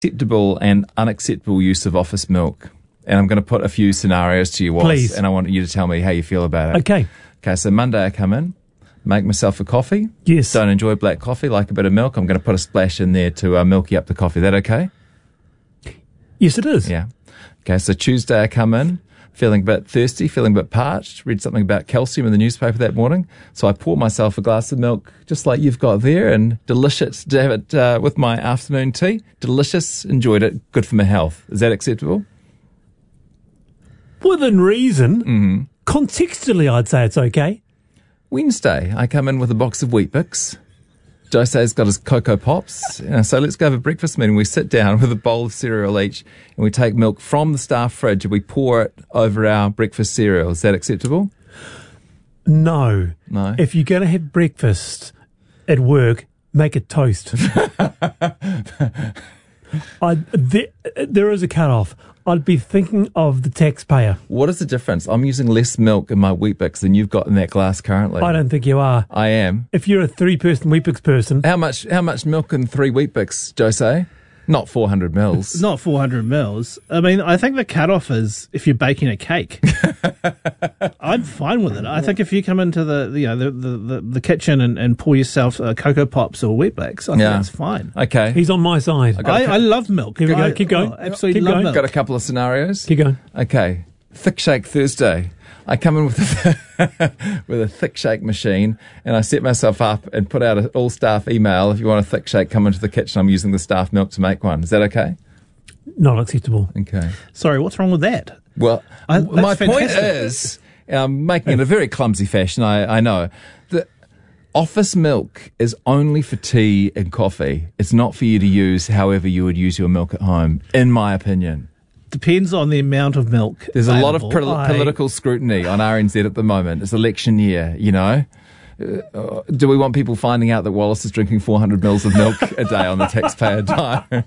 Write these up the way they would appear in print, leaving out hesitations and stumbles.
acceptable and unacceptable use of office milk. And I'm going to put a few scenarios to you, Wallace, Please. and I want you to tell me how you feel about it. Okay. Okay, so Monday I come in, make myself a coffee. Yes. Don't enjoy black coffee, like a bit of milk. I'm going to put a splash in there to milky up the coffee. Is that okay? Yes, it is. Yeah. Okay, so Tuesday I come in, feeling a bit thirsty, feeling a bit parched, read something about calcium in the newspaper that morning. So I pour myself a glass of milk, just like you've got there, and delicious to have it with my afternoon tea. Delicious, enjoyed it, good for my health. Is that acceptable? Within reason, Mm-hmm. contextually, I'd say it's okay. Wednesday, I come in with a box of Wheat Bix. Jose's got his Cocoa Pops. So let's go have a breakfast meeting. We sit down with a bowl of cereal each, and we take milk from the staff fridge and we pour it over our breakfast cereal. Is that acceptable? No. No. If you're going to have breakfast at work, make it toast. There is a cut-off. I'd be thinking of the taxpayer. What is the difference? I'm using less milk in my Wheat Bix than you've got in that glass currently. I don't think you are. I am. If you're a 3-person Weet-Bix person, How much milk in 3 Wheat Bix, Jose? Not 400 mils. Not 400 mils. I mean, I think the cutoff is if you're baking a cake. I'm fine with it. I think if you come into the kitchen and pour yourself Cocoa Pops or Wheat Bix, I think that's fine. Okay. he's on my side. I love milk. Here we go. I Keep going. absolutely Keep love going. milk. Got a couple of scenarios. Keep going. Okay. Thick Shake Thursday. I come in with with a thick shake machine, and I set myself up and put out an all-staff email. If you want a thick shake, come into the kitchen. I'm using the staff milk to make one. Is that okay? Not acceptable. Okay. Sorry, what's wrong with that? Well, That's my point fantastic. is, I'm making it a very clumsy fashion, I know, that office milk is only for tea and coffee. It's not for you to use however you would use your milk at home, in my opinion. Depends on the amount of milk. There's a lot of available. political scrutiny on RNZ at the moment. It's election year, you know. Do we want people finding out that Wallace is drinking 400 mils of milk a day on the taxpayer dime?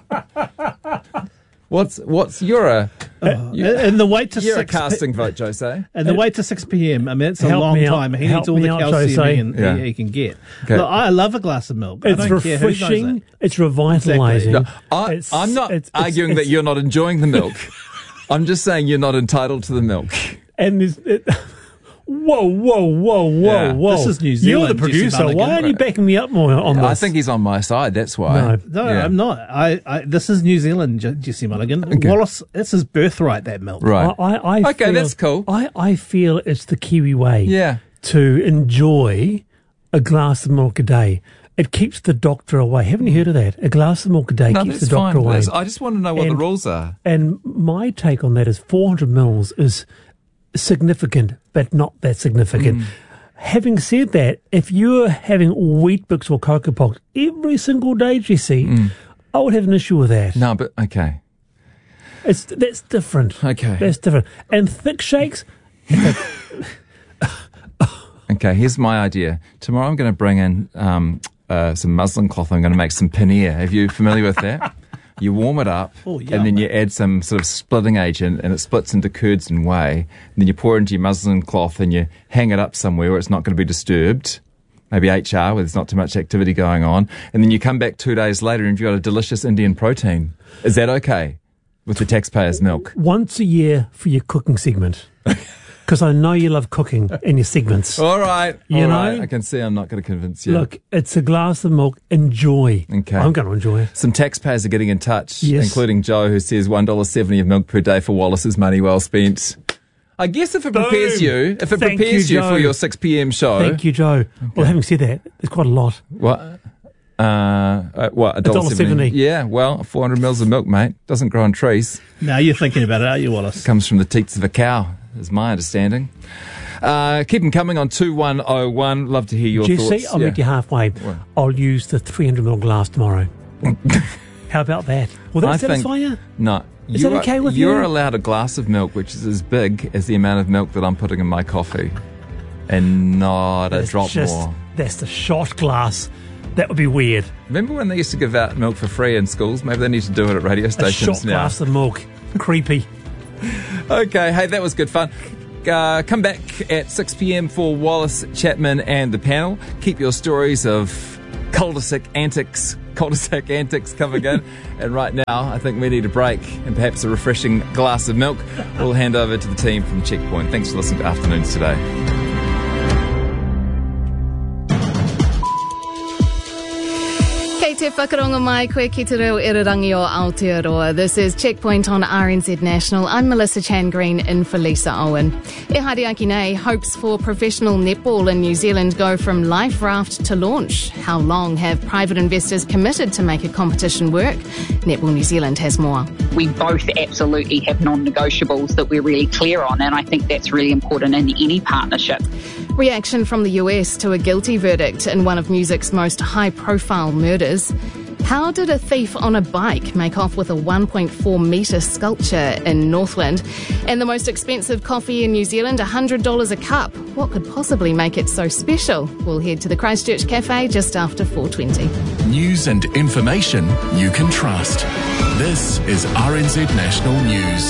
You're a and the wait to you're a 6 casting vote, Jose. and the wait to 6 p.m. I mean, it's a Help long me out. time. He Help needs all me the out, calcium Jose. he can get. Okay. Look, I love a glass of milk. I It's don't care who knows refreshing. it. It's revitalising. No, It's- I'm not it's- arguing it's- that you're not enjoying the milk. I'm just saying you're not entitled to the milk. And whoa. Yeah. This is New You're Zealand, the Jesse producer. Why Mulligan. aren't you backing me up more on this? I think he's on my side. That's why. No. No, Yeah. I'm not. This is New Zealand, Jesse Mulligan. Okay. Wallace, it's his birthright, that milk. Right. I Okay, feel, that's cool. I feel it's the Kiwi way Yeah. to enjoy a glass of milk a day. It keeps the doctor away. Haven't you heard of that? A glass of milk a day No, keeps the that's doctor fine. away. I just want to know what the And- rules are. And my take on that is 400 mils is significant, but not that significant. Having said that, if you're having Wheat Bix or Cocoa Pops every single day, Jesse, I would have an issue with that. No, but okay. That's different. Okay. That's different. And thick shakes, Okay, here's my idea. Tomorrow I'm going to bring in some muslin cloth. I'm going to make some paneer. Are you familiar with that? You warm it up, Oh, yeah. and then you add some sort of splitting agent, and it splits into curds and whey. And then you pour it into your muslin cloth, and you hang it up somewhere where it's not going to be disturbed. Maybe HR, where there's not too much activity going on. And then you come back 2 days later, and you've got a delicious Indian protein. Is that okay with the taxpayer's milk? once a year for your cooking segment. Because I know you love cooking in your segments. All right. You all know? right. I can see I'm not going to convince you. Look, it's a glass of milk. Enjoy. Okay. I'm going to enjoy it. Some taxpayers are getting in touch, Yes. including Joe, who says $1.70 of milk per day for Wallace's money well spent. I guess if it prepares Boom. you, Thank prepares you, you for Joe. your 6 p.m. show. Thank you, Joe. Well, having said that, it's quite a lot. What? What? $1.70. Yeah. Well, 400 mils of milk, mate. Doesn't grow on trees. Now you're thinking about it, aren't you, Wallace? Comes from the teats of a cow, is my understanding. Keep them coming on 2101. Love to hear your Jesse, thoughts. I'll meet you halfway. What? I'll use the 300 ml glass tomorrow. How about that? Will that I satisfy you? No. Is that okay with You're you? allowed a glass of milk which is as big as the amount of milk that I'm putting in my coffee. And not a drop more. That's the shot glass. That would be weird. Remember when they used to give out milk for free in schools? Maybe they need to do it at radio A stations shot now. glass of milk. Creepy. Okay, hey, that was good fun. Come back at 6 p.m. for Wallace Chapman and the panel. Keep your stories of cul-de-sac antics coming in. And right now, I think we need a break and perhaps a refreshing glass of milk. We'll hand over to the team from Checkpoint. Thanks for listening to Afternoons today. Te whakaronga mai koe ki te reo irirangi o Aotearoa. This is Checkpoint on RNZ National. I'm Melissa Chan-Green in for Lisa Owen. E haere aki nei, hopes for professional netball in New Zealand go from life raft to launch. How long have private investors committed to make a competition work? Netball New Zealand has more. We both absolutely have non-negotiables that we're really clear on, and I think that's really important in any partnership. Reaction from the US to a guilty verdict in one of music's most high-profile murders. How did a thief on a bike make off with a 1.4-metre sculpture in Northland? And the most expensive coffee in New Zealand, $100 a cup. What could possibly make it so special? We'll head to the Christchurch Cafe just after 4:20. News and information you can trust. This is RNZ National News.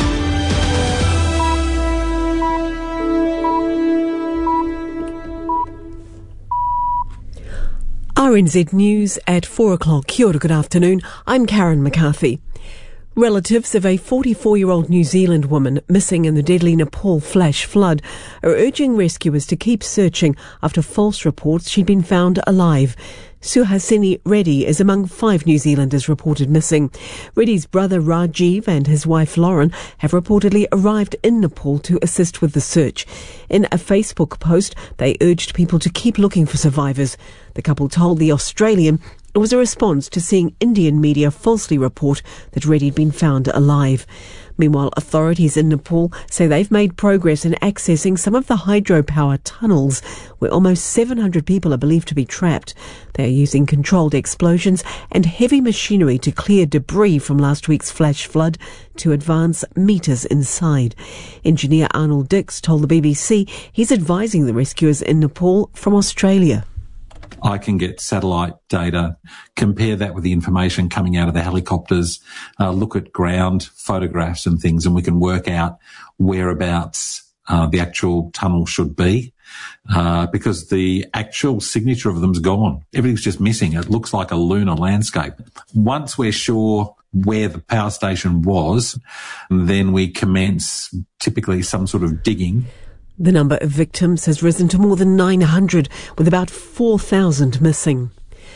RNZ News at 4 o'clock. Kia ora, good afternoon. I'm Karen McCarthy. Relatives of a 44-year-old New Zealand woman missing in the deadly Nepal flash flood are urging rescuers to keep searching after false reports she'd been found alive. Suhasini Reddy is among 5 New Zealanders reported missing. Reddy's brother Rajiv and his wife Lauren have reportedly arrived in Nepal to assist with the search. In a Facebook post, they urged people to keep looking for survivors. The couple told The Australian it was a response to seeing Indian media falsely report that Reddy had been found alive. Meanwhile, authorities in Nepal say they've made progress in accessing some of the hydropower tunnels where almost 700 people are believed to be trapped. They are using controlled explosions and heavy machinery to clear debris from last week's flash flood to advance metres inside. Engineer Arnold Dix told the BBC he's advising the rescuers in Nepal from Australia. I can get satellite data, compare that with the information coming out of the helicopters, look at ground photographs and things, and we can work out whereabouts the actual tunnel should be, because the actual signature of them's gone. Everything's just missing. It looks like a lunar landscape. Once we're sure where the power station was, then we commence typically some sort of digging. The number of victims has risen to more than 900, with about 4,000 missing.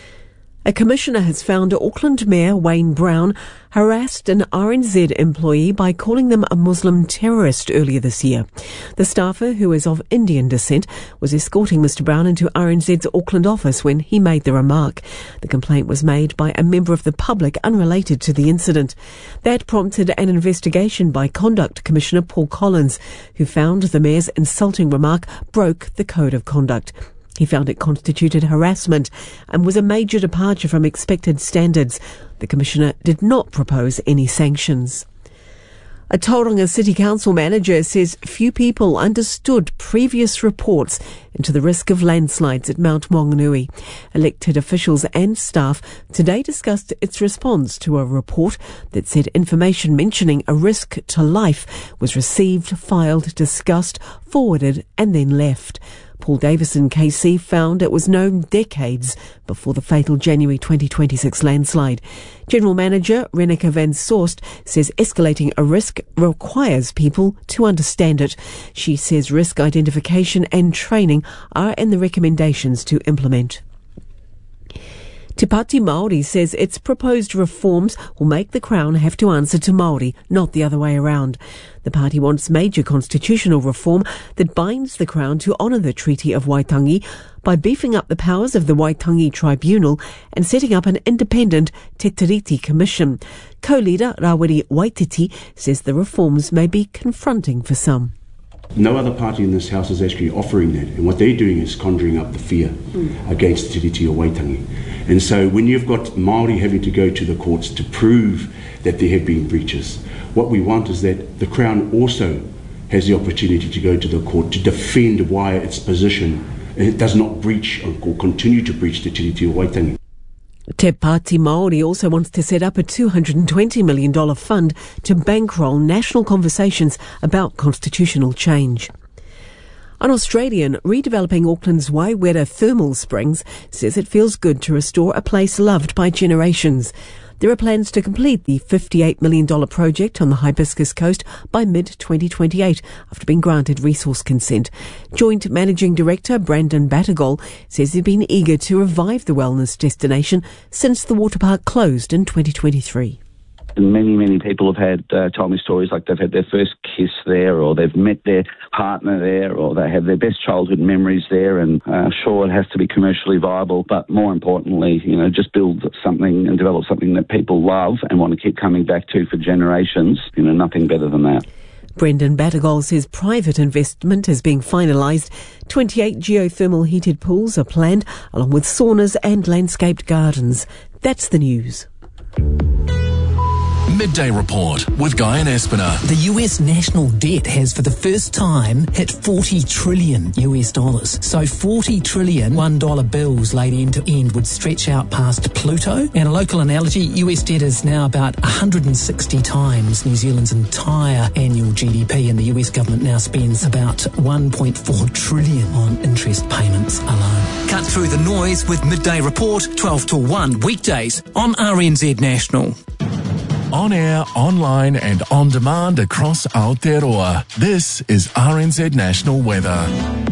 A commissioner has found Auckland Mayor Wayne Brown harassed an RNZ employee by calling them a Muslim terrorist earlier this year. The staffer, who is of Indian descent, was escorting Mr Brown into RNZ's Auckland office when he made the remark. The complaint was made by a member of the public unrelated to the incident. That prompted an investigation by Conduct Commissioner Paul Collins, who found the mayor's insulting remark broke the code of conduct. He found it constituted harassment and was a major departure from expected standards. The Commissioner did not propose any sanctions. A Tauranga City Council manager says few people understood previous reports into the risk of landslides at Mount Maunganui. Elected officials and staff today discussed its response to a report that said information mentioning a risk to life was received, filed, discussed, forwarded and then left. Paul Davison KC found it was known decades before the fatal January 2026 landslide. General Manager Renika van Soest says escalating a risk requires people to understand it. She says risk identification and training are in the recommendations to implement. Te Pāti Māori says its proposed reforms will make the Crown have to answer to Māori, not the other way around. The party wants major constitutional reform that binds the Crown to honour the Treaty of Waitangi by beefing up the powers of the Waitangi Tribunal and setting up an independent Te Tiriti Commission. Co-leader Rawiri Waititi says the reforms may be confronting for some. No other party in this House is actually offering that, and what they're doing is conjuring up the fear against Te Tiriti or Waitangi. And so when you've got Māori having to go to the courts to prove that there have been breaches, what we want is that the Crown also has the opportunity to go to the court to defend why its position it does not breach or continue to breach the Te Tiriti or Waitangi. Te Pāti Māori also wants to set up a $220 million fund to bankroll national conversations about constitutional change. An Australian redeveloping Auckland's Waiwera thermal springs says it feels good to restore a place loved by generations. There are plans to complete the $58 million project on the Hibiscus Coast by mid-2028 after being granted resource consent. Joint Managing Director Brandon Battergall says they've been eager to revive the wellness destination since the water park closed in 2023. And many people have told me stories like they've had their first kiss there, or they've met their partner there, or they have their best childhood memories there. And sure, it has to be commercially viable, but more importantly, just build something and develop something that people love and want to keep coming back to for generations. Nothing better than that. Brendan Battergall says private investment is being finalised. 28 geothermal heated pools are planned, along with saunas and landscaped gardens. That's the news. Midday Report with Guy and Espiner. The US national debt has for the first time hit $40 trillion. So 40 trillion $1 bills laid end to end would stretch out past Pluto. And a local analogy, US debt is now about 160 times New Zealand's entire annual GDP, and the US government now spends about $1.4 trillion on interest payments alone. Cut through the noise with Midday Report, 12 to 1 weekdays on RNZ National. On air, online and on demand across Aotearoa. This is RNZ National Weather.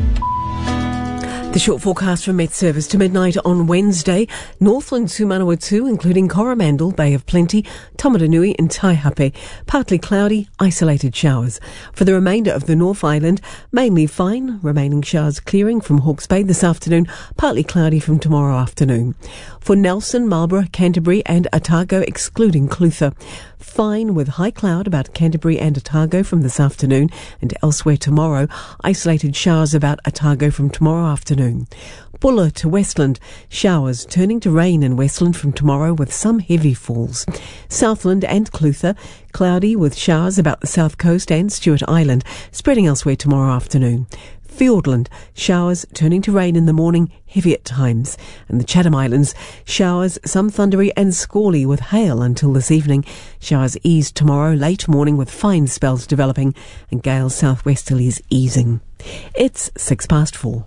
The short forecast from Met Service to midnight on Wednesday. Northland to Manawatu, including Coromandel, Bay of Plenty, Tomatanui and Taihape. Partly cloudy, isolated showers. For the remainder of the North Island, mainly fine, remaining showers clearing from Hawke's Bay this afternoon, partly cloudy from tomorrow afternoon. For Nelson, Marlborough, Canterbury and Otago, excluding Clutha. Fine with high cloud about Canterbury and Otago from this afternoon, and elsewhere tomorrow, isolated showers about Otago from tomorrow afternoon. Buller to Westland, showers turning to rain in Westland from tomorrow with some heavy falls. Southland and Clutha, cloudy with showers about the south coast and Stewart Island, spreading elsewhere tomorrow afternoon. Fiordland, showers turning to rain in the morning, heavy at times. And the Chatham Islands, showers, some thundery and squally with hail until this evening. Showers ease tomorrow, late morning with fine spells developing and gales southwesterlies easing. It's 4:06.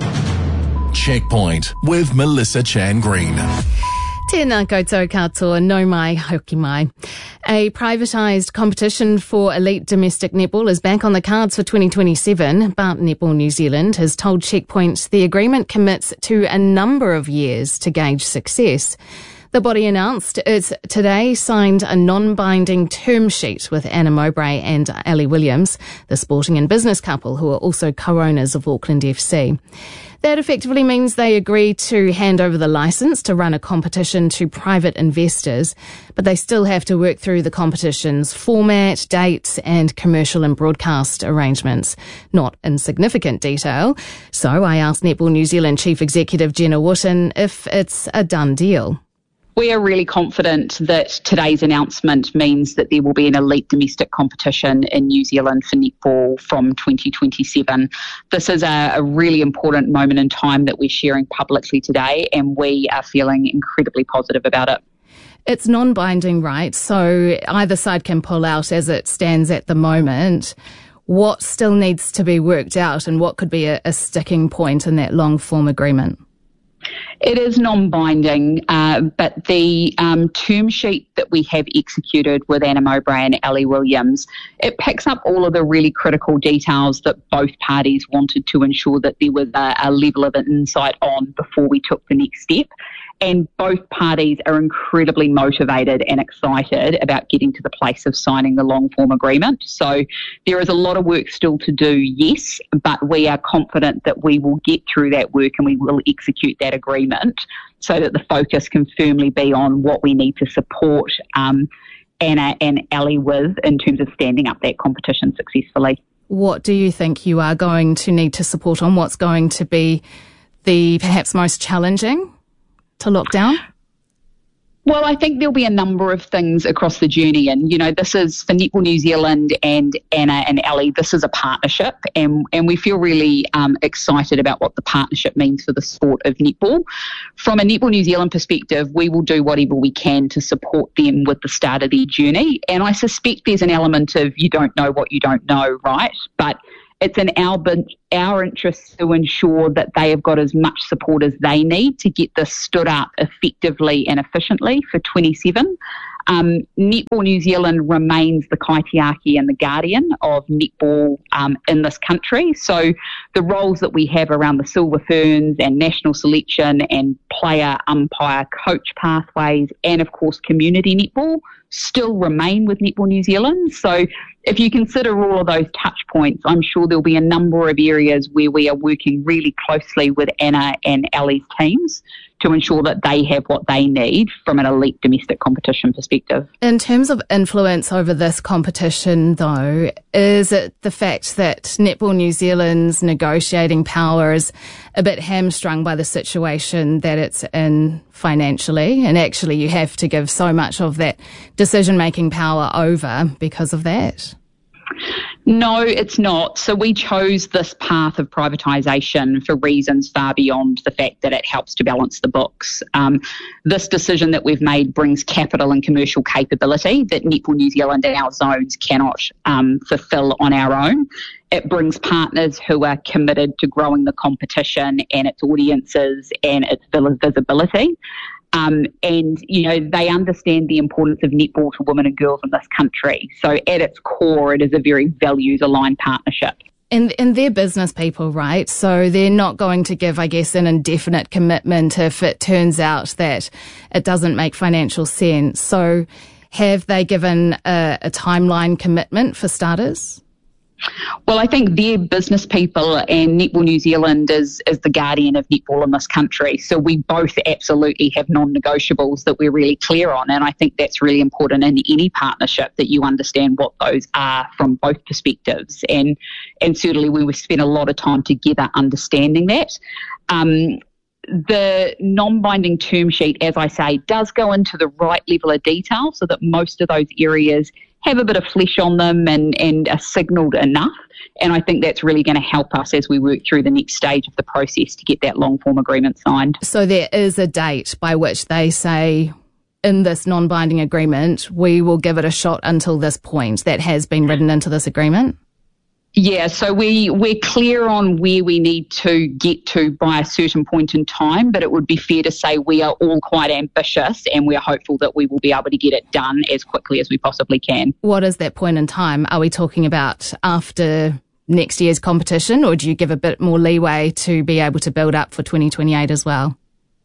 Checkpoint with Melissa Chan Green. Tēnā koutou katoa, no mai, hoki mai. A privatised competition for elite domestic netball is back on the cards for 2027, but Netball New Zealand has told Checkpoint the agreement commits to a number of years to gauge success. The body announced it today signed a non-binding term sheet with Anna Mowbray and Ali Williams, the sporting and business couple who are also co-owners of Auckland FC. That effectively means they agree to hand over the licence to run a competition to private investors, but they still have to work through the competition's format, dates and commercial and broadcast arrangements. Not in significant detail. So I asked Netball New Zealand Chief Executive Jenna Wootton if it's a done deal. We are really confident that today's announcement means that there will be an elite domestic competition in New Zealand for netball from 2027. This is a really important moment in time that we're sharing publicly today, and we are feeling incredibly positive about it. It's non-binding, right? So either side can pull out as it stands at the moment. What still needs to be worked out, and what could be a sticking point in that long-form agreement? It is non-binding, but the term sheet that we have executed with Anna Mowbray and Ali Williams, it picks up all of the really critical details that both parties wanted to ensure that there was a level of insight on before we took the next step. And both parties are incredibly motivated and excited about getting to the place of signing the long-form agreement. So there is a lot of work still to do, yes, but we are confident that we will get through that work and we will execute that agreement so that the focus can firmly be on what we need to support Anna and Ali with in terms of standing up that competition successfully. What do you think you are going to need to support on? What's going to be the perhaps most challenging to lock down? Well, I think there'll be a number of things across the journey. And, this is for Netball New Zealand and Anna and Ali, this is a partnership. And we feel really excited about what the partnership means for the sport of netball. From a Netball New Zealand perspective, we will do whatever we can to support them with the start of their journey. And I suspect there's an element of you don't know what you don't know, right? But it's in our interest to ensure that they have got as much support as they need to get this stood up effectively and efficiently for 27. Netball New Zealand remains the kaitiaki and the guardian of netball in this country. So the roles that we have around the Silver Ferns and national selection and player, umpire, coach pathways and, of course, community netball still remain with Netball New Zealand. So if you consider all of those touch points, I'm sure there'll be a number of areas where we are working really closely with Anna and Ali's teams to ensure that they have what they need from an elite domestic competition perspective. In terms of influence over this competition, though, is it the fact that Netball New Zealand's negotiating power is a bit hamstrung by the situation that it's in financially, and actually you have to give so much of that decision-making power over because of that? No, it's not. So we chose this path of privatisation for reasons far beyond the fact that it helps to balance the books. This decision that we've made brings capital and commercial capability that Netball New Zealand and our zones cannot fulfil on our own. It brings partners who are committed to growing the competition and its audiences and its visibility. And, you know, they understand the importance of netball to women and girls in this country. So at its core, it is a very values-aligned partnership. And they're business people, right? So they're not going to give, I guess, an indefinite commitment if it turns out that it doesn't make financial sense. So have they given a timeline commitment for starters? Well, I think they're business people and Netball New Zealand is the guardian of netball in this country. So we both absolutely have non-negotiables that we're really clear on. And I think that's really important in any partnership, that you understand what those are from both perspectives. And certainly we spent a lot of time together understanding that. The non-binding term sheet, as I say, does go into the right level of detail so that most of those areas have a bit of flesh on them and are signalled enough. And I think that's really going to help us as we work through the next stage of the process to get that long-form agreement signed. So there is a date by which they say, in this non-binding agreement, we will give it a shot until this point, that has been written into this agreement? Yeah, so we're clear on where we need to get to by a certain point in time, but it would be fair to say we are all quite ambitious and we're hopeful that we will be able to get it done as quickly as we possibly can. What is that point in time? Are we talking about after next year's competition, or do you give a bit more leeway to be able to build up for 2028 as well?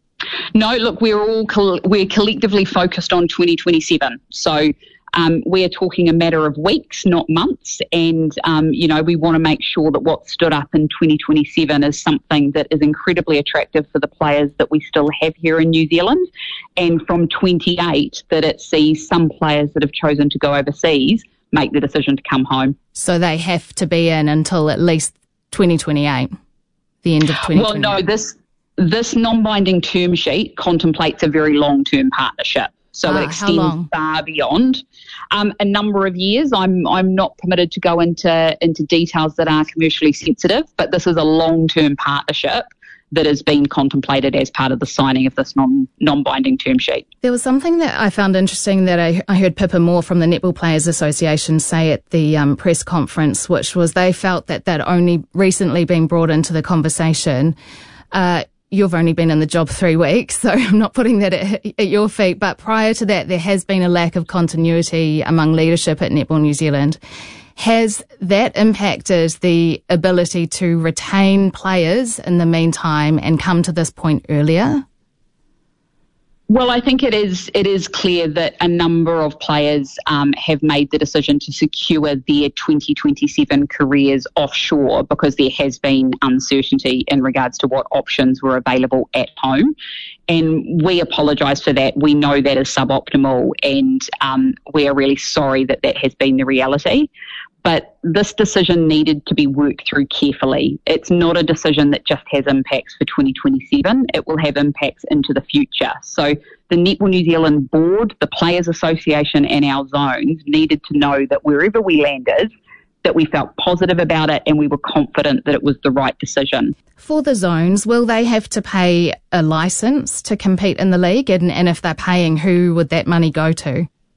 No, look, we're collectively focused on 2027. So we're talking a matter of weeks, not months. And, you know, we want to make sure that what stood up in 2027 is something that is incredibly attractive for the players that we still have here in New Zealand. And from 28, that it sees some players that have chosen to go overseas make the decision to come home. So they have to be in until at least 2028, the end of 2028? Well, no, this non-binding term sheet contemplates a very long-term partnership. So it extends far beyond a number of years. I'm not permitted to go into details that are commercially sensitive, but this is a long-term partnership that has been contemplated as part of the signing of this non-binding term sheet. There was something that I found interesting that I heard Pippa Moore from the Netball Players Association say at the press conference, which was they felt that only recently been brought into the conversation. You've only been in the job 3 weeks, so I'm not putting that at your feet. But prior to that, there has been a lack of continuity among leadership at Netball New Zealand. Has that impacted the ability to retain players in the meantime and come to this point earlier? Well, I think it is clear that a number of players have made the decision to secure their 2027 careers offshore because there has been uncertainty in regards to what options were available at home. And we apologise for that. We know that is suboptimal, and we are really sorry that has been the reality. But this decision needed to be worked through carefully. It's not a decision that just has impacts for 2027. It will have impacts into the future. So the Netball New Zealand board, the Players Association and our zones needed to know that wherever we landed, that we felt positive about it and we were confident that it was the right decision. For the zones, will they have to pay a licence to compete in the league? And if they're paying, who would that money go to?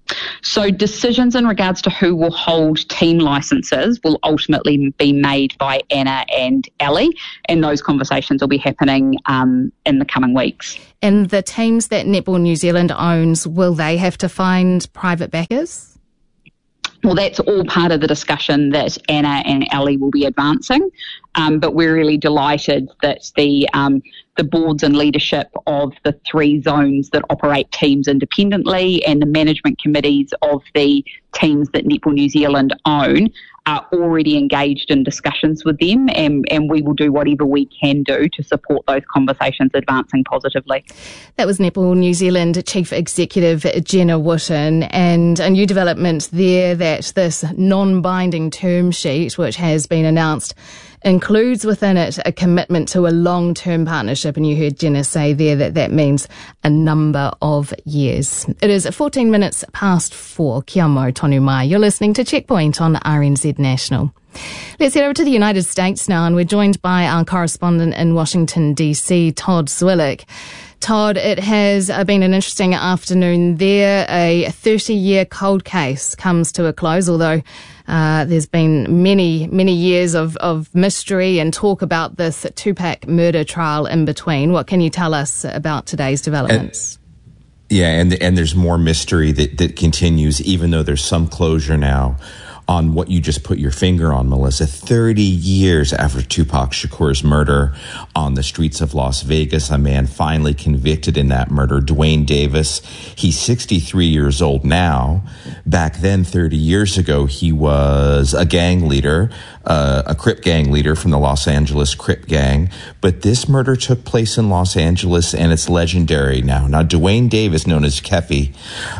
So decisions in regards to who will hold team licences will ultimately be made by Anna and Ali, and those conversations will be happening in the coming weeks. And the teams that Netball New Zealand owns, will they have to find private backers? Well, that's all part of the discussion that Anna and Ali will be advancing, but we're really delighted that the boards and leadership of the 3 zones that operate teams independently and the management committees of the teams that Netball New Zealand own are already engaged in discussions with them, and we will do whatever we can do to support those conversations advancing positively. That was Netball New Zealand Chief Executive Jenna Wootton, and a new development there that this non-binding term sheet, which has been announced, includes within it a commitment to a long-term partnership, and you heard Jenna say there that means a number of years. It is 14 minutes past 4. Kia mau tonu mai. You're listening to Checkpoint on RNZ National. Let's head over to the United States now, and we're joined by our correspondent in Washington, D.C., Todd Zwillich. Todd, it has been an interesting afternoon there. A 30-year cold case comes to a close, although there's been many years of mystery and talk about this Tupac murder trial in between. What can you tell us about today's developments? And there's more mystery that continues, even though there's some closure now on what you just put your finger on, Melissa. 30 years after Tupac Shakur's murder on the streets of Las Vegas, a man finally convicted in that murder, Duane Davis. He's 63 years old now. Back then, 30 years ago, he was a gang leader, a Crip gang leader from the Los Angeles Crip gang. But this murder took place in Los Angeles, and it's legendary now. Now, Duane Davis, known as Keffy,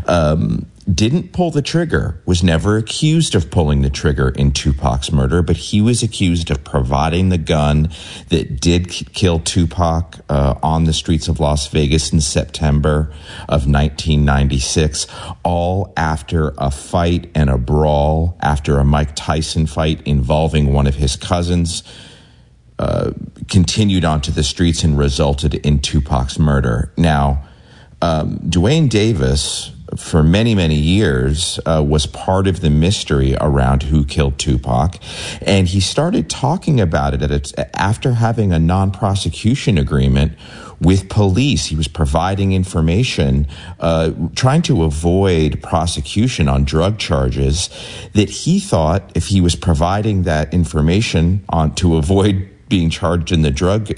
didn't pull the trigger, was never accused of pulling the trigger in Tupac's murder, but he was accused of providing the gun that did kill Tupac on the streets of Las Vegas in September of 1996, all after a fight and a brawl, after a Mike Tyson fight involving one of his cousins, continued onto the streets and resulted in Tupac's murder. Now, Duane Davis, for many years, was part of the mystery around who killed Tupac. And he started talking about it after having a non-prosecution agreement with police. He was providing information, trying to avoid prosecution on drug charges, that he thought if he was providing that information to avoid being charged in the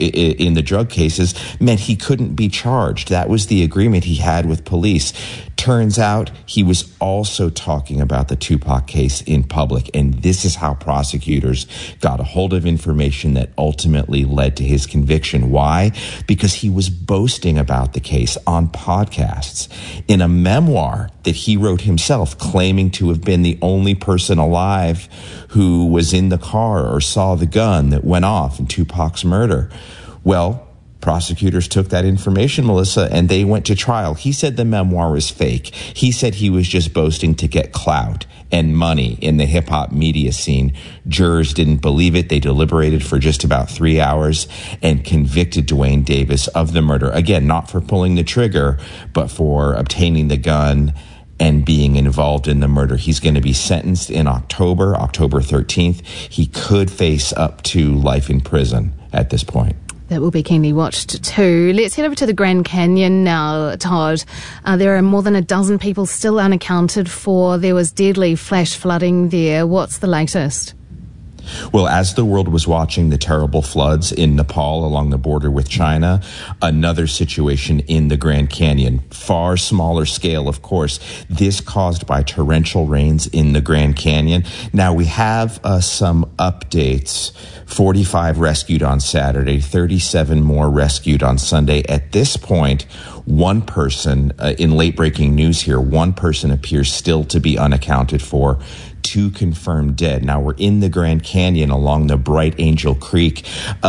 drug cases meant he couldn't be charged. That was the agreement he had with police. Turns out he was also talking about the Tupac case in public, and this is how prosecutors got a hold of information that ultimately led to his conviction. Why? Because he was boasting about the case on podcasts in a memoir that he wrote himself, claiming to have been the only person alive who was in the car or saw the gun that went off in Tupac's murder. Well, prosecutors took that information, Melissa, and they went to trial. He said the memoir was fake. He said he was just boasting to get clout and money in the hip-hop media scene. Jurors didn't believe it. They deliberated for just about 3 hours and convicted Duane Davis of the murder. Again, not for pulling the trigger, but for obtaining the gun and being involved in the murder. He's going to be sentenced in October 13th. He could face up to life in prison at this point. That will be keenly watched too. Let's head over to the Grand Canyon now, Todd. There are more than a dozen people still unaccounted for. There was deadly flash flooding there. What's the latest? Well, as the world was watching the terrible floods in Nepal along the border with China, another situation in the Grand Canyon, far smaller scale, of course, this caused by torrential rains in the Grand Canyon. Now, we have some updates. 45 rescued on Saturday, 37 more rescued on Sunday. At this point, one person, in late-breaking news here, one person appears still to be unaccounted for. 2 confirmed dead. Now, we're in the Grand Canyon along the Bright Angel Creek.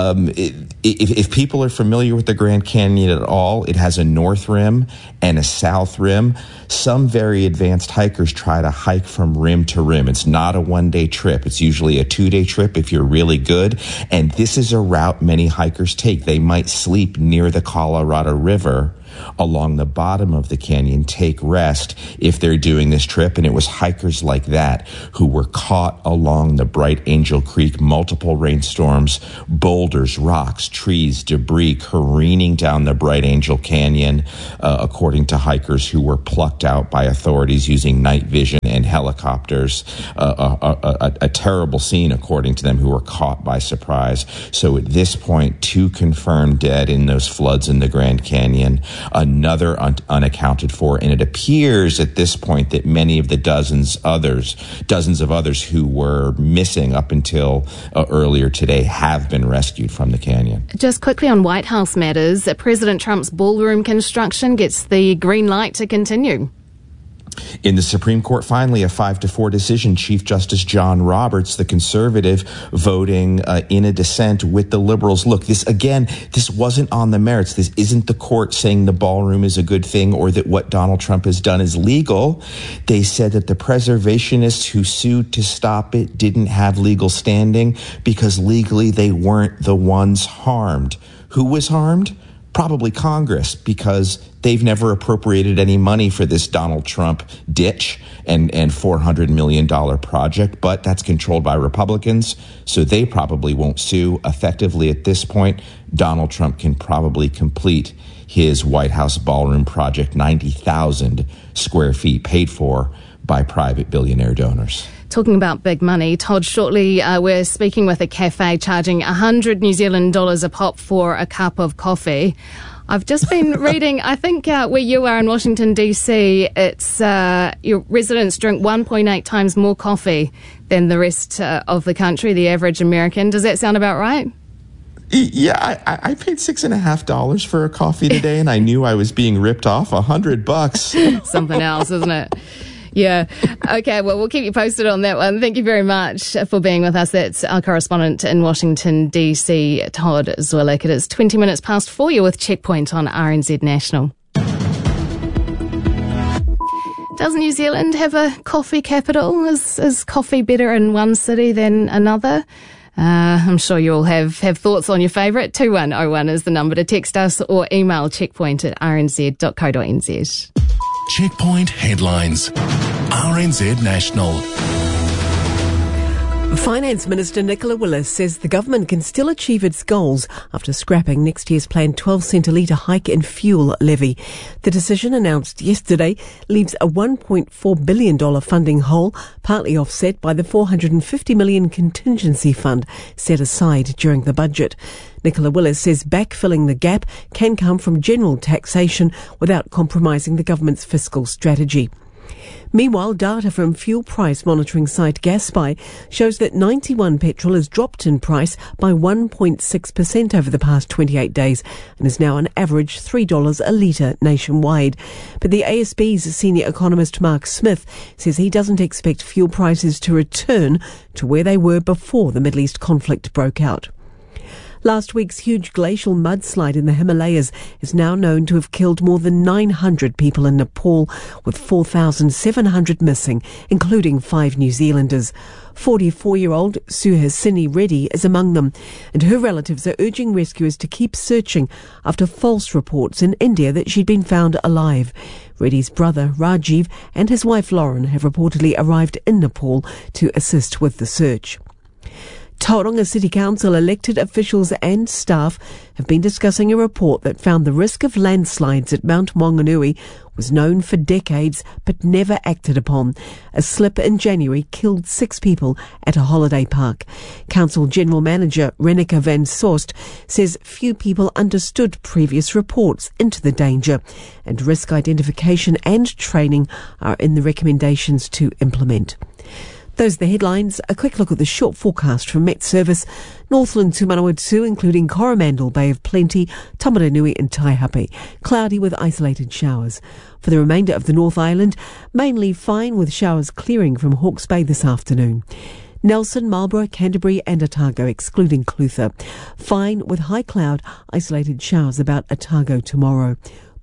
If people are familiar with the Grand Canyon at all, it has a north rim and a south rim. Some very advanced hikers try to hike from rim to rim. It's not a one-day trip. It's usually a 2-day trip if you're really good. And this is a route many hikers take. They might sleep near the Colorado River along the bottom of the canyon take rest if they're doing this trip. And it was hikers like that who were caught along the Bright Angel Creek, multiple rainstorms, boulders, rocks, trees, debris careening down the Bright Angel Canyon, according to hikers who were plucked out by authorities using night vision and helicopters. A terrible scene, according to them, who were caught by surprise. So at this point, 2 confirmed dead in those floods in the Grand Canyon, another unaccounted for, and it appears at this point that many of the dozens of others who were missing up until earlier today have been rescued from the canyon. Just quickly on White House matters, President Trump's ballroom construction gets the green light to continue. In the Supreme Court, finally, a 5-4 decision. Chief Justice John Roberts, the conservative, voting in a dissent with the liberals. Look, this wasn't on the merits. This isn't the court saying the ballroom is a good thing or that what Donald Trump has done is legal. They said that the preservationists who sued to stop it didn't have legal standing because legally they weren't the ones harmed. Who was harmed? Probably Congress, because they've never appropriated any money for this Donald Trump ditch and $400 million project, but that's controlled by Republicans, so they probably won't sue. Effectively, at this point, Donald Trump can probably complete his White House ballroom project, 90,000 square feet, paid for by private billionaire donors. Talking about big money, Todd, shortly we're speaking with a cafe charging 100 New Zealand dollars a pop for a cup of coffee. I've just been reading, I think where you are in Washington, D.C., it's your residents drink 1.8 times more coffee than the rest of the country, the average American. Does that sound about right? Yeah, I paid $6.50 for a coffee today, and I knew I was being ripped off $100. Something else, isn't it? Yeah. Okay, well, we'll keep you posted on that one. Thank you very much for being with us. That's our correspondent in Washington, D.C., Todd Zwillick. It is 20 minutes past 4. You're with Checkpoint on RNZ National. Does New Zealand have a coffee capital? Is coffee better in one city than another? I'm sure you all have thoughts on your favourite. 2101 is the number to text us or email checkpoint@rnz.co.nz. Checkpoint headlines. RNZ National. Finance Minister Nicola Willis says the government can still achieve its goals after scrapping next year's planned 12-cent a litre hike in fuel levy. The decision, announced yesterday, leaves a $1.4 billion funding hole, partly offset by the $450 million contingency fund set aside during the budget. Nicola Willis says backfilling the gap can come from general taxation without compromising the government's fiscal strategy. Meanwhile, data from fuel price monitoring site GasSpy shows that 91 petrol has dropped in price by 1.6% over the past 28 days and is now on average $3 a litre nationwide. But the ASB's senior economist Mark Smith says he doesn't expect fuel prices to return to where they were before the Middle East conflict broke out. Last week's huge glacial mudslide in the Himalayas is now known to have killed more than 900 people in Nepal, with 4,700 missing, including 5 New Zealanders. 44-year-old Suhasini Reddy is among them, and her relatives are urging rescuers to keep searching after false reports in India that she'd been found alive. Reddy's brother Rajiv and his wife Lauren have reportedly arrived in Nepal to assist with the search. Tauranga City Council elected officials and staff have been discussing a report that found the risk of landslides at Mount Maunganui was known for decades but never acted upon. A slip in January killed 6 people at a holiday park. Council General Manager Renika van Soest says few people understood previous reports into the danger, and risk identification and training are in the recommendations to implement. Those are the headlines. A quick look at the short forecast from Met Service. Northland to Manawatu, including Coromandel, Bay of Plenty, Tamaranui and Taihape. Cloudy with isolated showers. For the remainder of the North Island, mainly fine with showers clearing from Hawke's Bay this afternoon. Nelson, Marlborough, Canterbury and Otago, excluding Clutha. Fine with high cloud, isolated showers about Otago tomorrow.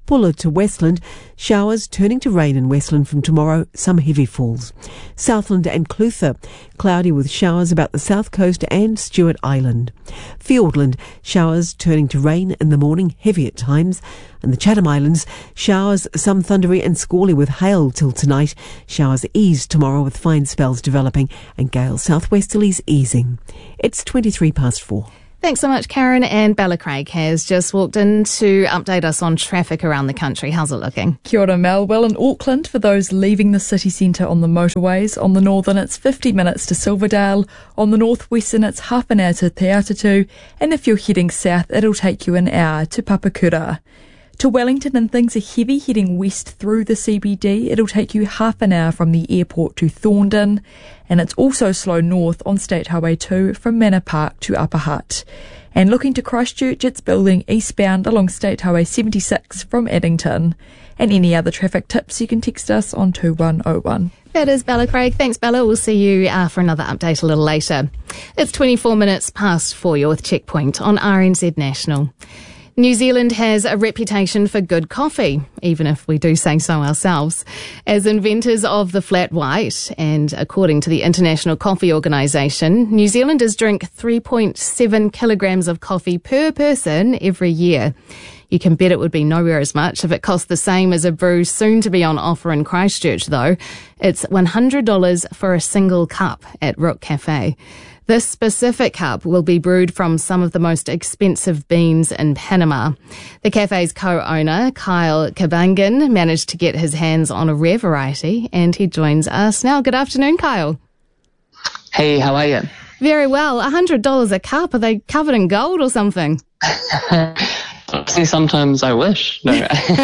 Buller to Westland, showers turning to rain in Westland from tomorrow, some heavy falls. Southland and Clutha, cloudy with showers about the south coast and Stewart Island. Fiordland, showers turning to rain in the morning, heavy at times. And the Chatham Islands, showers, some thundery and squally with hail till tonight. Showers ease tomorrow with fine spells developing and gale southwesterlies easing. It's 4:23. Thanks so much, Karen. And Bella Craig has just walked in to update us on traffic around the country. How's it looking? Kia ora, Mel. Well, in Auckland, for those leaving the city centre on the motorways, on the northern it's 50 minutes to Silverdale, on the northwestern it's half an hour to Te Atatu, and if you're heading south, it'll take you an hour to Papakura. To Wellington, and things are heavy heading west through the CBD. It'll take you half an hour from the airport to Thorndon, and it's also slow north on State Highway 2 from Manor Park to Upper Hutt. And looking to Christchurch, it's building eastbound along State Highway 76 from Addington. And any other traffic tips, you can text us on 2101. That is Bella Craig. Thanks, Bella. We'll see you for another update a little later. It's 24 minutes past 4. You're with Checkpoint on RNZ National. New Zealand has a reputation for good coffee, even if we do say so ourselves. As inventors of the flat white, and according to the International Coffee Organisation, New Zealanders drink 3.7 kilograms of coffee per person every year. You can bet it would be nowhere as much if it cost the same as a brew soon to be on offer in Christchurch, though. It's $100 for a single cup at Rook Cafe. This specific cup will be brewed from some of the most expensive beans in Panama. The cafe's co-owner, Kyle Kabangan, managed to get his hands on a rare variety, and he joins us now. Good afternoon, Kyle. Hey, how are you? Very well. $100 a cup. Are they covered in gold or something? See, sometimes I wish. No.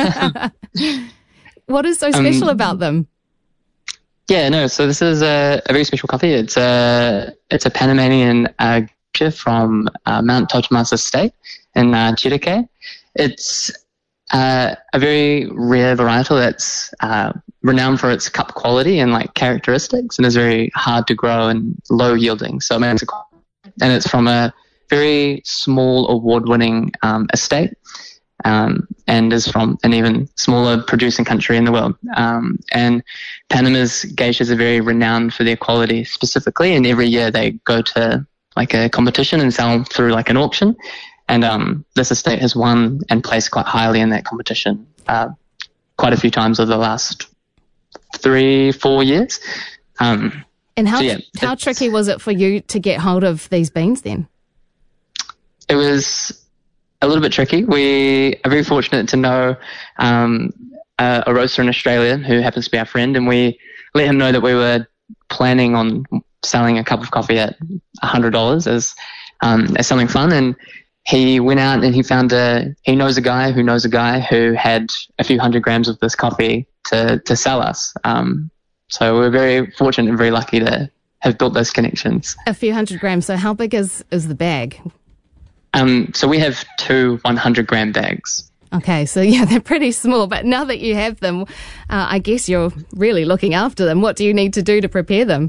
What is so special about them? Yeah, no. So this is a very special coffee. It's a Panamanian from Mount Totomas Estate in Chiriquí. It's a very rare varietal that's renowned for its cup quality and like characteristics, and is very hard to grow and low yielding. So it makes it, and it's from a very small award-winning estate. And is from an even smaller producing country in the world. And Panama's geishas are very renowned for their quality specifically, and every year they go to like a competition and sell through like an auction. And this estate has won and placed quite highly in that competition quite a few times over the last 3-4 years. And how tricky was it for you to get hold of these beans then? It was a little bit tricky. We are very fortunate to know a roaster in Australia who happens to be our friend, and we let him know that we were planning on selling a cup of coffee at $100 as something fun. And he went out and he knows a guy who had a few hundred grams of this coffee to sell us. So we're very fortunate and very lucky to have built those connections. A few hundred grams. So how big is the bag? So we have 2 100-gram bags. Okay, so yeah, they're pretty small. But now that you have them, I guess you're really looking after them. What do you need to do to prepare them?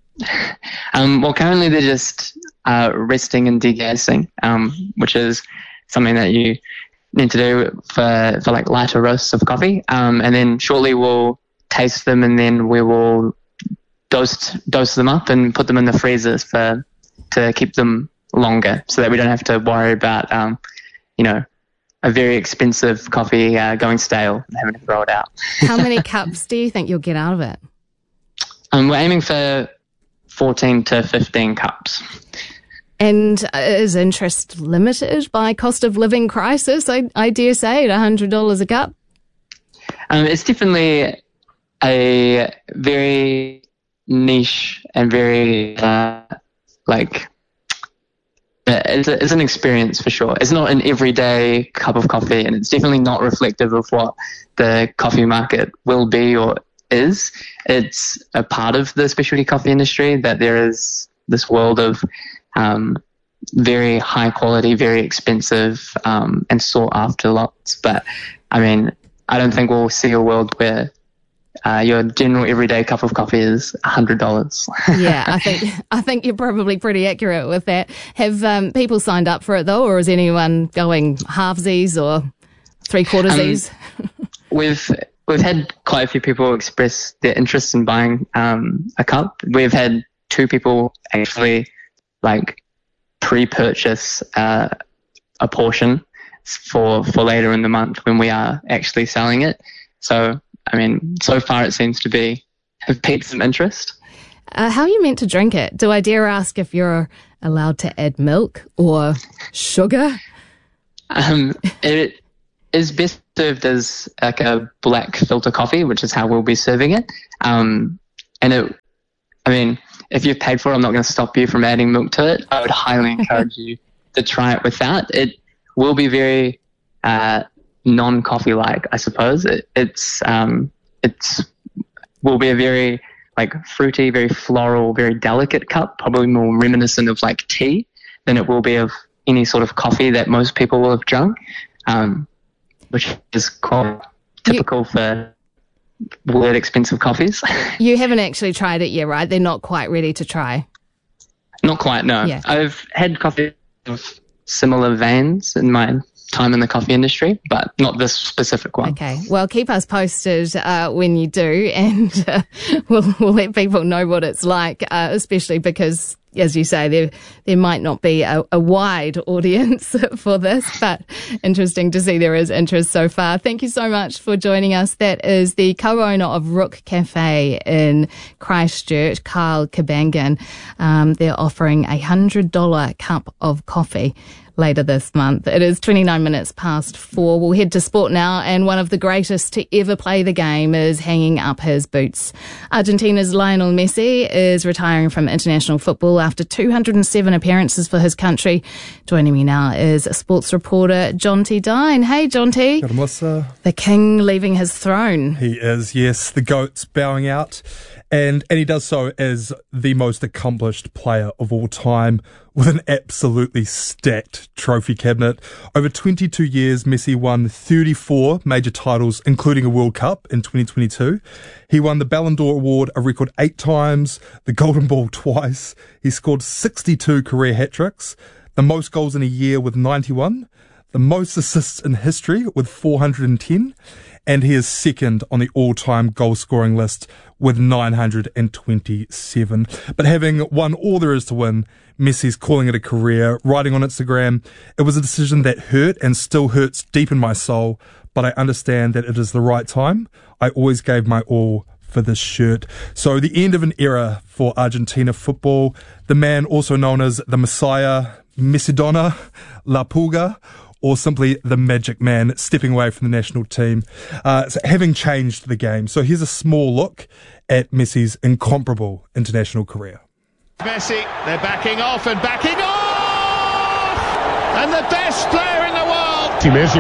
Well, currently they're just resting and degassing, which is something that you need to do for like lighter roasts of coffee. And then shortly we'll taste them, and then we will dose them up and put them in the freezers to keep them longer, so that we don't have to worry about a very expensive coffee going stale and having to throw it out. How many cups do you think you'll get out of it? We're aiming for 14 to 15 cups. And is interest limited by cost of living crisis? I dare say at $100 a cup. It's definitely a very niche and very it's an experience for sure. It's not an everyday cup of coffee, and it's definitely not reflective of what the coffee market will be or is. It's a part of the specialty coffee industry that there is this world of very high quality, very expensive, and sought after lots. But I mean, I don't think we'll see a world where your general everyday cup of coffee is $100. Yeah, I think you're probably pretty accurate with that. Have people signed up for it though, or is anyone going halvesies or 3/4sies? we've had quite a few people express their interest in buying a cup. We've had 2 people actually pre-purchase a portion for later in the month when we are actually selling it. So, I mean, so far it seems to have piqued some interest. How are you meant to drink it? Do I dare ask if you're allowed to add milk or sugar? It is best served as like a black filter coffee, which is how we'll be serving it. If you've paid for it, I'm not going to stop you from adding milk to it. I would highly encourage you to try it without. It will be very non-coffee-like, I suppose. It's will be a very fruity, very floral, very delicate cup, probably more reminiscent of tea than it will be of any sort of coffee that most people will have drunk, which is quite typical for weird expensive coffees. You haven't actually tried it yet, right? They're not quite ready to try. Not quite, no. Yeah. I've had coffee of similar veins in my time in the coffee industry, but not this specific one. Okay. Well, keep us posted when you do, and we'll let people know what it's like, especially because, as you say, there might not be a wide audience for this, but interesting to see there is interest so far. Thank you so much for joining us. That is the co-owner of Rook Cafe in Christchurch, Kyle Kabangan. They're offering $100 cup of coffee later this month. It is 29 minutes past 4. We'll head to sport now, and one of the greatest to ever play the game is hanging up his boots. Argentina's Lionel Messi is retiring from international football after 207 appearances for his country. Joining me now is sports reporter Jonty Dine. Hey, Jonty. Good, Melissa. The king leaving his throne. He is, yes. The GOAT's bowing out. And he does so as the most accomplished player of all time, with an absolutely stacked trophy cabinet. Over 22 years, Messi won 34 major titles, including a World Cup in 2022. He won the Ballon d'Or award a record 8 times, the Golden Ball twice. He scored 62 career hat-tricks, the most goals in a year with 91, the most assists in history with 410, and he is second on the all-time goal-scoring list with 927. But having won all there is to win, Messi's calling it a career, writing on Instagram, "It was a decision that hurt and still hurts deep in my soul, but I understand that it is the right time. I always gave my all for this shirt." So the end of an era for Argentina football. The man also known as the Messiah, Messidona, La Pulga, or simply the Magic Man, stepping away from the national team, having changed the game. So here's a small look at Messi's incomparable international career. Messi, they're backing off and backing off! And the best player in the world! Messi.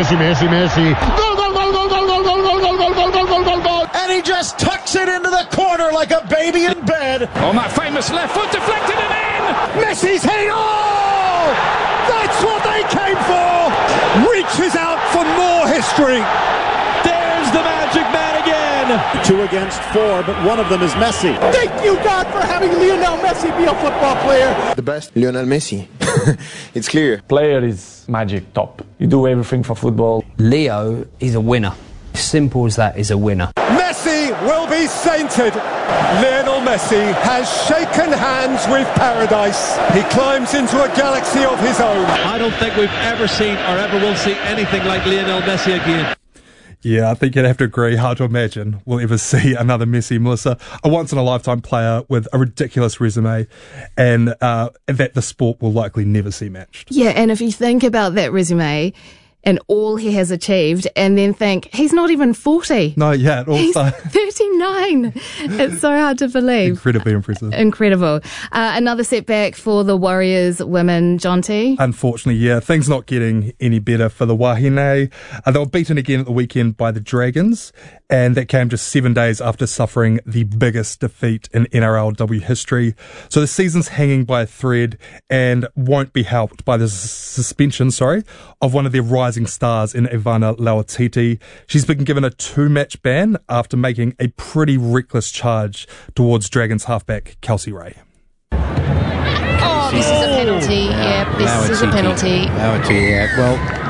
Goal, goal, goal, goal, goal, goal, goal, goal, goal, goal, goal, goal, goal, goal! And he just tucks it into the corner like a baby in bed. Oh, that famous left foot deflected and in! Messi's heading, oh! That's what they came for! Reaches out for more history. There's the Magic Man again. 2 against 4, but one of them is Messi. Thank you, God, for having Lionel Messi be a football player. The best, Lionel Messi. It's clear. Player is magic, top. You do everything for football. Leo is a winner. Simple as that, is a winner. Messi will be sainted. Lionel Messi has shaken hands with paradise. He climbs into a galaxy of his own. I don't think we've ever seen or ever will see anything like Lionel Messi again. Yeah, I think you'd have to agree. Hard to imagine we'll ever see another Messi, Melissa. A once-in-a-lifetime player with a ridiculous resume, and that the sport will likely never see matched. Yeah, and if you think about that resume and all he has achieved, and then think, he's not even 40. No, yeah, He's 39. It's so hard to believe. Incredibly impressive. Incredible. Another setback for the Warriors women, Jonty. Unfortunately, yeah. Things not getting any better for the Wahine. They were beaten again at the weekend by the Dragons, and that came just 7 days after suffering the biggest defeat in NRLW history. So the season's hanging by a thread and won't be helped by the suspension, of one of their rising stars in Ivana Lauatiti. She's been given a 2-match ban after making a pretty reckless charge towards Dragons halfback Kelsey Ray. Oh, this is a penalty. Yeah, this is a penalty. Lauatiti, yeah. Well,